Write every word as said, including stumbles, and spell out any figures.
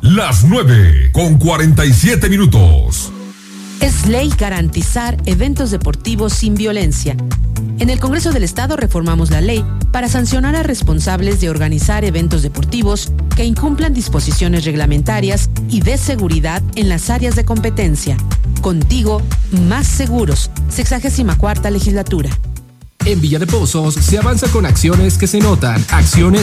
las nueve con cuarenta y siete minutos. Es ley garantizar eventos deportivos sin violencia. En el Congreso del Estado reformamos la ley para sancionar a responsables de organizar eventos deportivos que incumplan disposiciones reglamentarias y de seguridad en las áreas de competencia. Contigo, más seguros. sexagésima cuarta legislatura. En Villa de Pozos se avanza con acciones que se notan, acciones